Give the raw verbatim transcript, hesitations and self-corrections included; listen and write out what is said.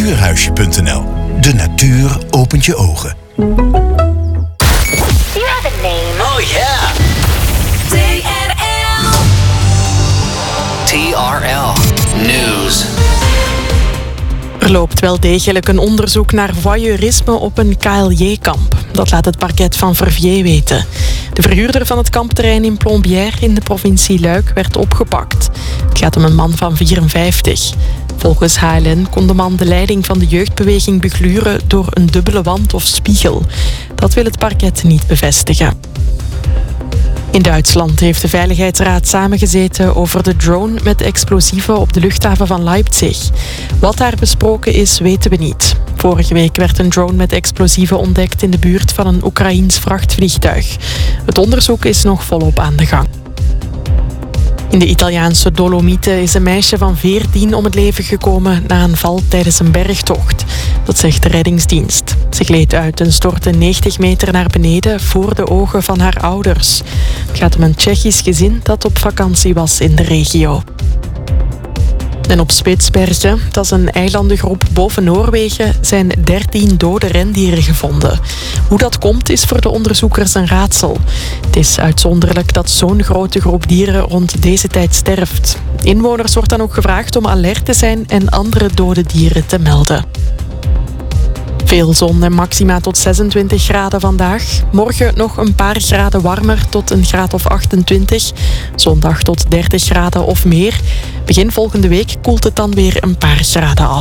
natuurhuisje punt n l. De natuur opent je ogen. You have a name. Oh yeah. T R L. T R L News. Er loopt wel degelijk een onderzoek naar voyeurisme op een K L J-kamp. Dat laat het parket van Verviers weten. De verhuurder van het kampterrein in Plombières in de provincie Luik werd opgepakt. Het gaat om een man van vierenvijftig. Volgens H L N kon de man de leiding van de jeugdbeweging begluren door een dubbele wand of spiegel. Dat wil het parket niet bevestigen. In Duitsland heeft de Veiligheidsraad samengezeten over de drone met explosieven op de luchthaven van Leipzig. Wat daar besproken is, weten we niet. Vorige week werd een drone met explosieven ontdekt in de buurt van een Oekraïens vrachtvliegtuig. Het onderzoek is nog volop aan de gang. In de Italiaanse Dolomieten is een meisje van veertien om het leven gekomen na een val tijdens een bergtocht. Dat zegt de reddingsdienst. Ze gleed uit en stortte negentig meter naar beneden voor de ogen van haar ouders. Het gaat om een Tsjechisch gezin dat op vakantie was in de regio. En op Spitsbergen, dat is een eilandengroep boven Noorwegen, zijn dertien dode rendieren gevonden. Hoe dat komt is voor de onderzoekers een raadsel. Het is uitzonderlijk dat zo'n grote groep dieren rond deze tijd sterft. Inwoners wordt dan ook gevraagd om alert te zijn en andere dode dieren te melden. Veel zon en maxima tot zesentwintig graden vandaag. Morgen nog een paar graden warmer tot een graad of achtentwintig. Zondag tot dertig graden of meer. Begin volgende week koelt het dan weer een paar graden af.